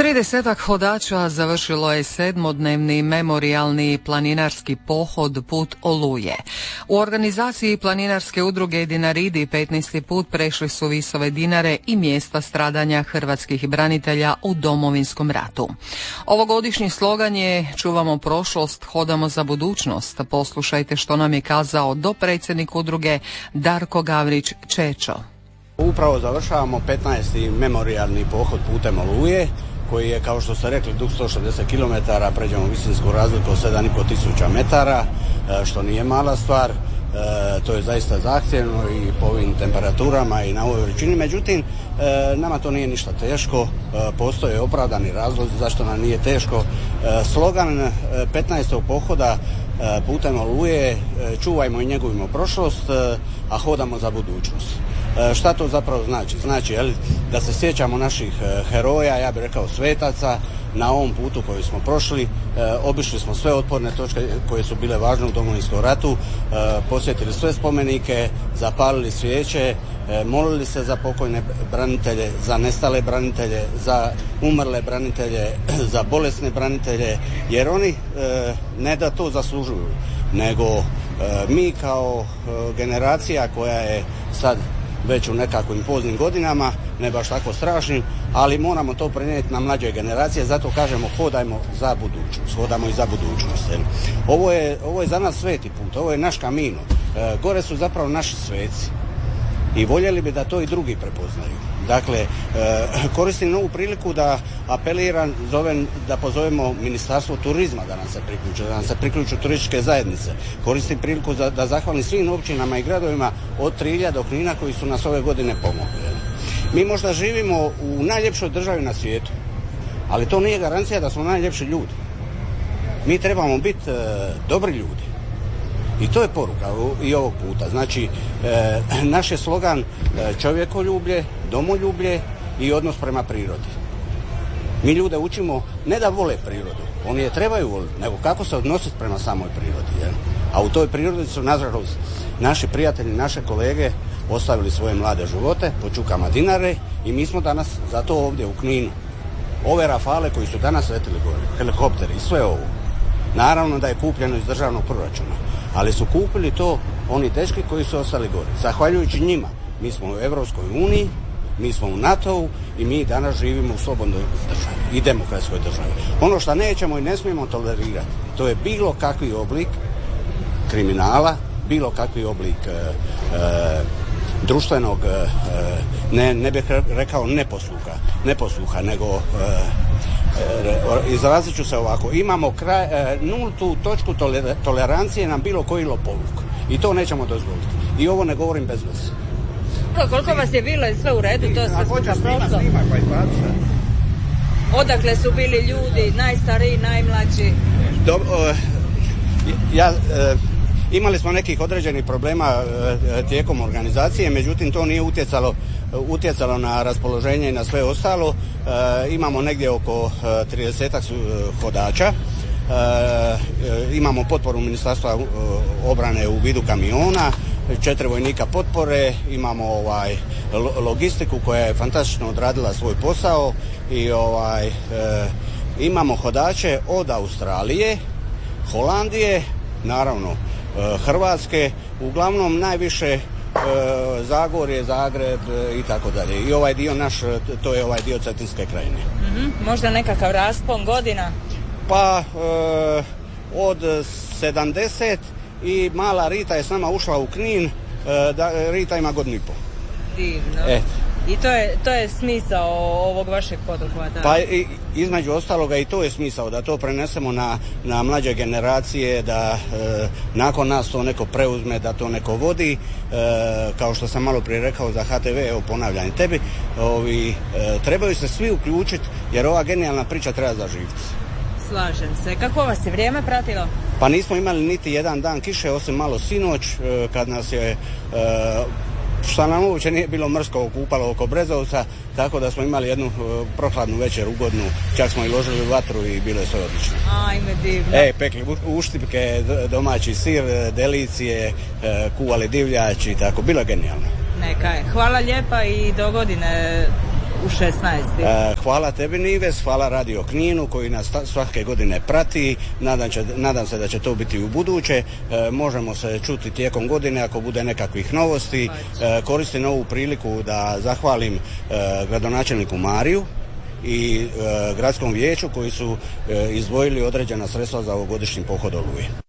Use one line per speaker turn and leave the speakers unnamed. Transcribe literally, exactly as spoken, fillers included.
tridesetak hodača završilo je sedmodnevni memorijalni planinarski pohod Put Oluje. U organizaciji planinarske udruge Dinaridi petnaesti put prešli su visove Dinare i mjesta stradanja hrvatskih branitelja u Domovinskom ratu. Ovogodišnji slogan je Čuvamo prošlost, hodamo za budućnost. Poslušajte što nam je kazao dopredsjednik udruge Darko Gavrić Čečo.
Upravo završavamo petnaesti memorijalni pohod Putem Oluje, koji je, kao što ste rekli, dug sto šezdeset kilometara, pređemo visinsku razliku od sedam i pol tisuća metara, što nije mala stvar. E, to je zaista zahtjevno i po ovim temperaturama i na ovoj veličini. Međutim, e, nama to nije ništa teško, e, postoje opravdani razlozi zašto nam nije teško. E, slogan e, petnaestog pohoda e, Putem Oluje, e, čuvajmo i njegovimo prošlost, e, a hodamo za budućnost. E, šta to zapravo znači? Znači, jel, da se sjećamo naših e, heroja, ja bih rekao svetaca, na ovom putu koji smo prošli. E, obišli smo sve otporne točke koje su bile važne u Domovinskom ratu, e, posjetili sve spomenike, zapalili svijeće, e, molili se za pokojne branitelje, za nestale branitelje, za umrle branitelje, za bolesne branitelje, jer oni e, ne da to zaslužuju, nego e, mi kao e, generacija koja je sad već u nekakvim poznim godinama, ne baš tako strašnim, ali moramo to prenijeti na mlađe generacije, zato kažemo hodajmo za budućnost, hodamo i za budućnost. Ovo je, ovo je za nas sveti put, ovo je naš Camino. E, gore su zapravo naši sveci i voljeli bi da to i drugi prepoznaju. Dakle, e, koristim ovu priliku da apeliram, zovem, da pozovemo Ministarstvo turizma da nam se priključe, da nam se priključu turističke zajednice. Koristim priliku da, da zahvalim svim općinama i gradovima od Trilja do Knina koji su nas ove godine pomogli. Mi možda živimo u najljepšoj državi na svijetu, ali to nije garancija da smo najljepši ljudi. Mi trebamo biti e, dobri ljudi. I to je poruka i ovog puta. Znači, e, naš je slogan e, čovjekoljublje, domoljublje i odnos prema prirodi. Mi ljude učimo ne da vole prirodu, oni je trebaju voliti, nego kako se odnositi prema samoj prirodi. Je? A u toj prirodi su, nažalost, naši prijatelji, naše kolege ostavili svoje mlade živote po čukama Dinare i mi smo danas zato ovdje u Kninu. Ove Rafale koji su danas letili gore, helikopteri i sve ovo, naravno da je kupljeno iz državnog proračuna, ali su kupili to oni dečki koji su ostali gore. Zahvaljujući njima, mi smo u Europskoj uniji, mi smo u NATO-u i mi danas živimo u slobodnoj državi i demokratskoj državi. Ono što nećemo i ne smijemo tolerirati, to je bilo kakvi oblik kriminala, bilo kakvi oblik e, e, društvenog, e, ne, ne bih rekao neposluha, neposluha nego e, e, izrazit ću se ovako, imamo kraj, e, nultu točku toler, tolerancije na bilo koji lopovluk i to nećemo dozvoliti. I ovo ne govorim bez veze.
Koliko vas je bilo i sve u redu, to sve skupa prošlo? Odakle su bili ljudi, najstariji, najmlađi?
Dobro, ja, imali smo nekih određenih problema tijekom organizacije, međutim to nije utjecalo, utjecalo na raspoloženje i na sve ostalo. Imamo negdje oko tridesetak hodača. Imamo potporu Ministarstva obrane u vidu kamiona, četiri vojnika potpore, imamo ovaj logistiku koja je fantastično odradila svoj posao i ovaj e, imamo hodače od Australije, Holandije, naravno e, Hrvatske, uglavnom najviše e, Zagorje, Zagreb e, i tako dalje. I ovaj dio naš, to je ovaj dio Cetinske krajine.
Mm-hmm. Možda nekakav raspon godina?
Pa e, od sedamdeset i mala Rita je s nama ušla u Knin, e, da, Rita ima godinu i pol.
Divno.
E.
I to je, to je smisao ovog vašeg poduhvata?
Pa i, između ostaloga i to je smisao, da to prenesemo na, na mlađe generacije, da e, nakon nas to neko preuzme, da to neko vodi. E, kao što sam malo prije rekao za H T V, evo ponavljam tebi, ovi, e, trebaju se svi uključiti jer ova genijalna priča treba zaživiti.
Slažem se. Kako vas je vrijeme pratilo?
Pa nismo imali niti jedan dan kiše, osim malo sinoć, kad nas je, šta nam uopće nije bilo mrsko, okupalo oko Brezovca, tako da smo imali jednu prohladnu večer, ugodnu, čak smo i ložili vatru i bilo je sve odlično.
Ajme, divno.
Ej, pekli uštipke, domaći sir, delicije, kuvali divljač i tako, bilo je genijalno.
Neka je. Hvala lijepa i do godine u šesnaesti.
Hvala tebi Nives, hvala Radio Kninu koji nas svake godine prati. Nadam, će, nadam se da će to biti u buduće. Možemo se čuti tijekom godine ako bude nekakvih novosti. Koristim ovu priliku da zahvalim gradonačelniku Mariju i gradskom vijeću koji su izdvojili određena sredstva za ovogodišnji pohod Oluje.